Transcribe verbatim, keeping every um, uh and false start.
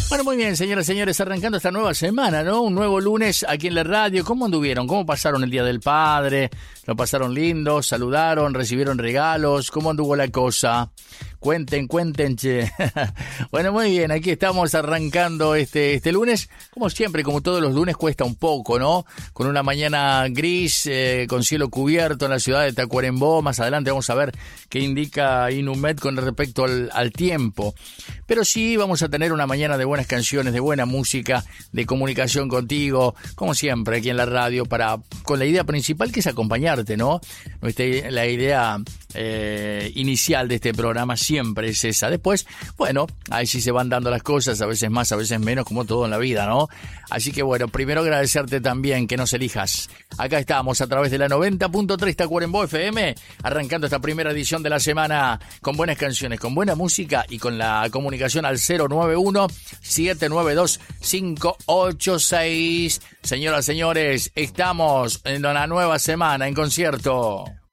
Bueno, muy bien, señoras y señores, arrancando esta nueva semana, ¿no? Un nuevo lunes aquí en la radio. ¿Cómo anduvieron? ¿Cómo pasaron el Día del Padre? ¿Lo pasaron lindo? ¿Saludaron? ¿Recibieron regalos? ¿Cómo anduvo la cosa? Cuenten, cuenten, che. Bueno, muy bien, aquí estamos arrancando este este lunes. Como siempre, como todos los lunes, cuesta un poco, ¿no? Con una mañana gris, eh, con cielo cubierto en la ciudad de Tacuarembó. Más adelante vamos a ver qué indica Inumet con respecto al, al tiempo. Pero sí vamos a tener una mañana de buenas canciones, de buena música, de comunicación contigo, como siempre, aquí en la radio, para con la idea principal que es acompañarte, ¿no? Nuestra, la idea eh, inicial de este programa siempre es esa. Después, bueno, ahí sí se van dando las cosas, a veces más, a veces menos, como todo en la vida, ¿no? Así que bueno, primero agradecerte también que nos elijas. Acá estamos a través de la noventa punto tres Tacuarembó F M, arrancando esta primera edición de la semana con buenas canciones, con buena música y con la comunicación al cero nueve uno, siete nueve dos, cinco ocho seis. Señoras, señores, estamos en una nueva semana en concierto.